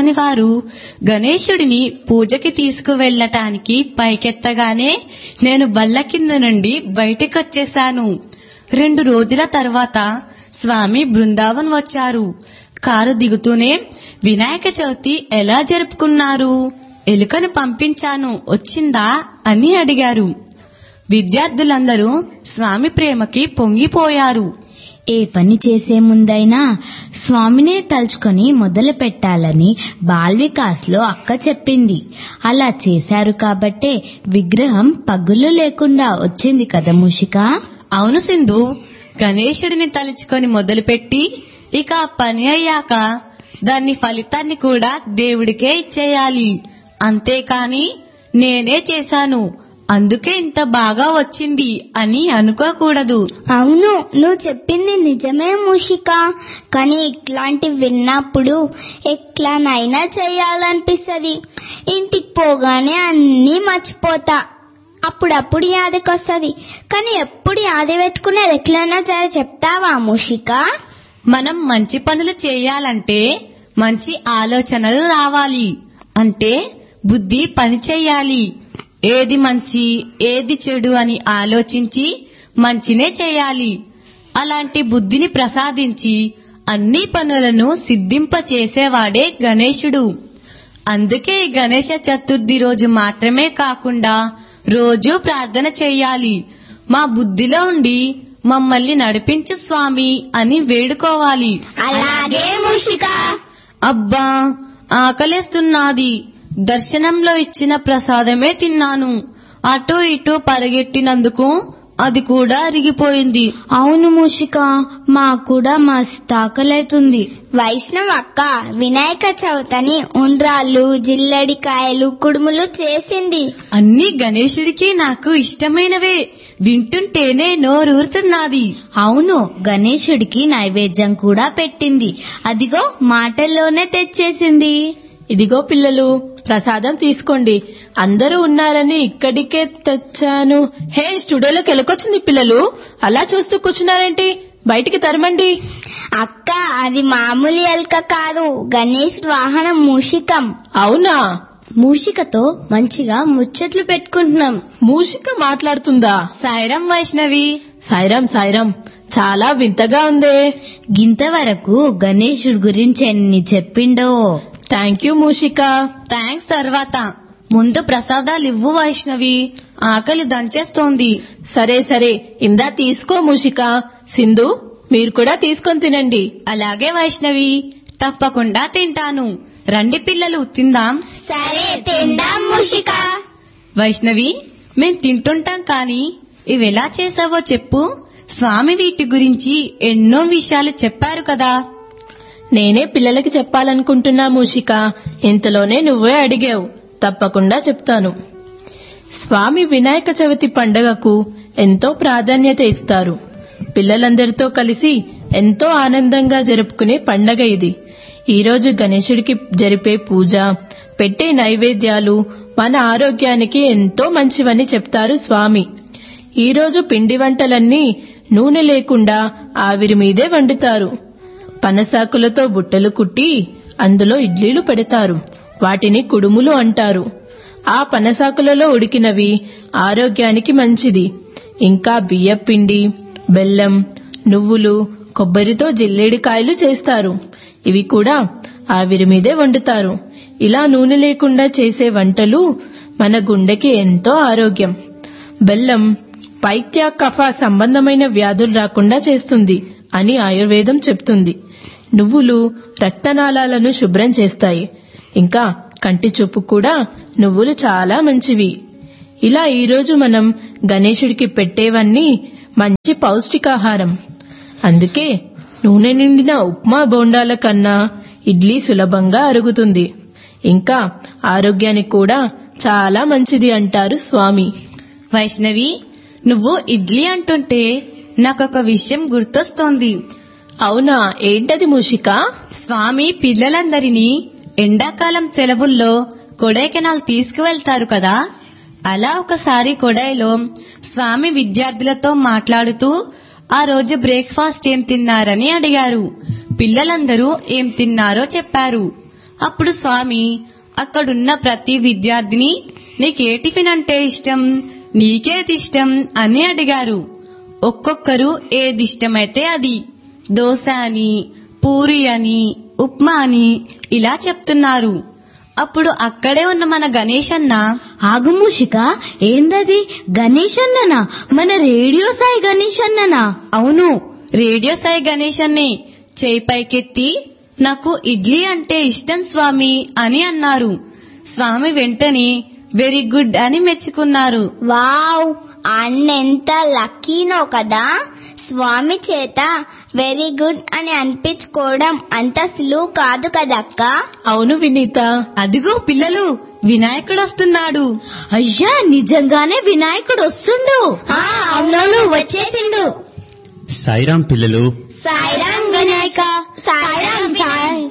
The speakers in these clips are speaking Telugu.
అని వారు గణేశుడిని పూజకి తీసుకువెళ్ళటానికి పైకెత్తగానే నేను బల్ల కింద నుండి బయటికొచ్చేశాను. 2 రోజుల తర్వాత స్వామి బృందావన్ వచ్చారు. కారు దిగుతూనే వినాయక చవితి ఎలా జరుపుకున్నారు? ఎలుకను పంపించాను, వచ్చిందా అని అడిగారు. విద్యార్థులందరూ స్వామి ప్రేమకి పొంగిపోయారు. ఏ పని చేసే ముందైనా స్వామినే తలుచుకొని మొదలు పెట్టాలని బాల్ వికాస్ లో అక్క చెప్పింది. అలా చేశారు కాబట్టే విగ్రహం పగులు లేకుండా వచ్చింది కదా మూషిక? అవును సింధు, గణేశుడిని తలుచుకొని మొదలుపెట్టి ఇక పని అయ్యాక దాని ఫలితాన్ని కూడా దేవుడికే ఇచ్చేయాలి. అంతేకాని నేనే చేశాను అందుకే ఇంత బాగా వచ్చింది అని అనుకోకూడదు. అవును, నువ్వు చెప్పింది నిజమే మూషిక. కానీ ఇట్లాంటివి విన్నప్పుడు ఎట్లానైనా చేయాలనిపిస్తుంది. ఇంటికి పోగానే అన్నీ మర్చిపోతా. అప్పుడప్పుడు యాదకొస్తుంది. కానీ ఎప్పుడు యాద పెట్టుకునేది ఎట్లైనా సరే చెప్తావా మూషిక? మనం మంచి పనులు చేయాలంటే మంచి ఆలోచనలు రావాలి. అంటే బుద్ధి పని చేయాలి. ఏది మంచి ఏది చెడు అని ఆలోచించి మంచినే చేయాలి. అలాంటి బుద్ధిని ప్రసాదించి అన్ని పనులను సిద్ధింపచేసేవాడే గణేశుడు. అందుకే గణేశ చతుర్థి రోజు మాత్రమే కాకుండా రోజూ ప్రార్థన చెయ్యాలి. మా బుద్ధిలో ఉండి మమ్మల్ని నడిపించు స్వామి అని వేడుకోవాలి. అలాగే మూషిక. అబ్బా, ఆకలేస్తున్నది. దర్శనంలో ఇచ్చిన ప్రసాదమే తిన్నాను. అటూ ఇటూ పరిగెట్టినందుకు అది కూడా అరిగిపోయింది. అవును మూషిక, మాకు కూడా మస్తు ఆకలైతుంది. వైష్ణవ్ అక్క వినాయక చవితిని ఉండ్రాళ్ళు, జిల్లడికాయలు, కుడుములు చేసింది. అన్ని గణేశుడికి నాకు ఇష్టమైనవే. వింటుంటేనే నోరూరుతున్నది. అవును, గణేశుడికి నైవేద్యం కూడా పెట్టింది. అదిగో మాటల్లోనే తెచ్చేసింది. ఇదిగో పిల్లలు, ప్రసాదం తీసుకోండి. అందరూ ఉన్నారని ఇక్కడికే తెచ్చాను. హే, స్టూడియోలోకి వెళ్ళకొచ్చింది పిల్లలు. అలా చూస్తూ కూర్చున్నారేంటి? బయటికి తరమండి. అక్క, అది మామూలు ఎలుక కాదు, గణేశుడి వాహనం మూషికం. అవునా? మూషికతో మంచిగా ముచ్చట్లు పెట్టుకుంటున్నాం. మూషిక మాట్లాడుతుందా? సాయిరం వైష్ణవి. సాయిరాం సాయిరాం, చాలా వింతగా ఉందే. గింతవరకు గణేశుడి గురించి ఎన్ని చెప్పిండో. Thank you Mushika. థ్యాంక్స్ తర్వాత. ముందు ప్రసాదాలు ఇవ్వు వైష్ణవి, ఆకలి దంచేస్తోంది. సరే సరే, ఇందా తీసుకో మూషిక. సింధు, మీరు కూడా తీసుకొని తినండి. అలాగే వైష్ణవి, తప్పకుండా తింటాను. రండి పిల్లలు, తిందాం. సరే, తిందాం మూషిక. వైష్ణవి, మేం తింటుంటాం కానీ ఇవెలా చేసావో చెప్పు. స్వామి వీటి గురించి ఎన్నో విషయాలు చెప్పారు కదా. నేనే పిల్లలకి చెప్పాలనుకుంటున్నా మూషిక. ఇంతలోనే నువ్వే అడిగావు. తప్పకుండా చెప్తాను. స్వామి వినాయక చవితి పండుగకు ఎంతో ప్రాధాన్యత ఇస్తారు. పిల్లలందరితో కలిసి ఎంతో ఆనందంగా జరుపుకునే పండగ ఇది. ఈరోజు గణేశుడికి జరిపే పూజ, పెట్టే నైవేద్యాలు మన ఆరోగ్యానికి ఎంతో మంచివని చెప్తారు స్వామి. ఈరోజు పిండి వంటలన్నీ నూనె లేకుండా ఆవిరి మీదే వండుతారు. పనసాకులతో బుట్టలు కుట్టి అందులో ఇడ్లీలు పెడతారు. వాటిని కుడుములు అంటారు. ఆ పనసాకులలో ఉడికినవి ఆరోగ్యానికి మంచిది. ఇంకా బియ్యపిండి, బెల్లం, నువ్వులు, కొబ్బరితో జిల్లేడికాయలు చేస్తారు. ఇవి కూడా ఆవిరి మీదే వండుతారు. ఇలా నూనె లేకుండా చేసే వంటలు మన గుండెకి ఎంతో ఆరోగ్యం. బెల్లం పైత్య కఫ సంబంధమైన వ్యాధులు రాకుండా చేస్తుంది అని ఆయుర్వేదం చెప్తుంది. నువ్వులు రక్తనాళాలను శుభ్రం చేస్తాయి. ఇంకా కంటి చూపు కూడా నువ్వులు చాలా మంచివి. ఇలా ఈరోజు మనం గణేశుడికి పెట్టేవన్నీ మంచి పౌష్టికాహారం. అందుకే నూనె నిండిన ఉప్మా బోండాల కన్నా ఇడ్లీ సులభంగా అరుగుతుంది. ఇంకా ఆరోగ్యానికి కూడా చాలా మంచిది అంటారు స్వామి. వైష్ణవి, నువ్వు ఇడ్లీ అంటుంటే నాకొక విషయం గుర్తొస్తోంది. అవునా? ఏంటది మూషిక? స్వామి పిల్లలందరినీ ఎండాకాలం సెలవుల్లో కొడైకెనాల్ తీసుకువెళ్తారు కదా. అలా ఒకసారి కొడైలో స్వామి విద్యార్థులతో మాట్లాడుతూ ఆ రోజు బ్రేక్ఫాస్ట్ ఏం తిన్నారని అడిగారు. పిల్లలందరూ ఏం తిన్నారో చెప్పారు. అప్పుడు స్వామి అక్కడున్న ప్రతి విద్యార్థిని నీకే టిఫిన్ అంటే ఇష్టం, నీకేది ఇష్టం అని అడిగారు. ఒక్కొక్కరు ఏది ఇష్టమైతే అది, దోశ అని, పూరి అని, ఉప్మా అని ఇలా చెప్తున్నారు. అప్పుడు అక్కడే ఉన్న మన గణేష్ అన్న, ఆగు మూషిక, ఏందది? గణేష్ అన్ననా? మన రేడియో సాయి గణేష్ అన్ననా? అవును, రేడియో సాయి గణేష్ అన్నే చేయి పైకెత్తి నాకు ఇడ్లీ అంటే ఇష్టం స్వామి అని అన్నారు. స్వామి వెంటనే వెరీ గుడ్ అని మెచ్చుకున్నారు. వావ్, అన్నెంత లక్కీనో కదా. స్వామి చేత వెరీ గుడ్ అని అనిపించుకోవడం అంత సులువు కాదు కదక్క. అవును వినీత. అదిగో పిల్లలు, వినాయకుడు వస్తున్నాడు. అయ్యా, నిజంగానే వినాయకుడు వస్తుండు. అవునవును, వచ్చేసిండు. సాయిరాం పిల్లలు. సాయిరాం వినాయక. సాయిరాం సాయి.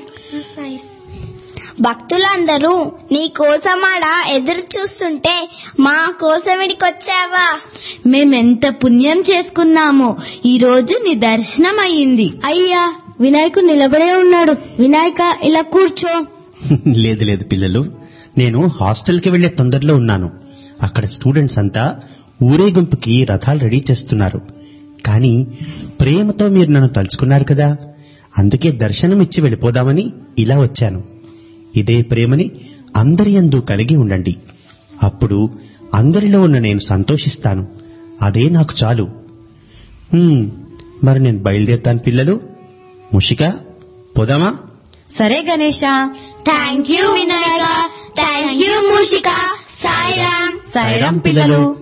భక్తులందరూ నీ కోసమాడ ఎదురు చూస్తుంటే మా కోసం ఇడికొచ్చావా? మేమెంత పుణ్యం చేసుకున్నామో ఈ రోజు నీ దర్శనం అయ్యింది. అయ్యా, వినాయకుడు నిలబడే ఉన్నాడు. వినాయక, ఇలా కూర్చో. లేదు లేదు పిల్లలు, నేను హాస్టల్కి వెళ్లే తొందరలో ఉన్నాను. అక్కడ స్టూడెంట్స్ అంతా ఊరేగింపుకి రథాలు రెడీ చేస్తున్నారు. కానీ ప్రేమతో మీరు నన్ను తలుచుకున్నారు కదా, అందుకే దర్శనం ఇచ్చి వెళ్ళిపోదామని ఇలా వచ్చాను. ఇదే ప్రేమని అందరి యందు కలిగి ఉండండి. అప్పుడు అందరిలో ఉన్న నేను సంతోషిస్తాను. అదే నాకు చాలు. మరి నేను బయలుదేరుతాను పిల్లలు. ముషిక, పోదామా? సరే Ganesha. Thank you Vinayaka. Thank you మూషిక. సాయిరాం. సాయిరాం పిల్లలు.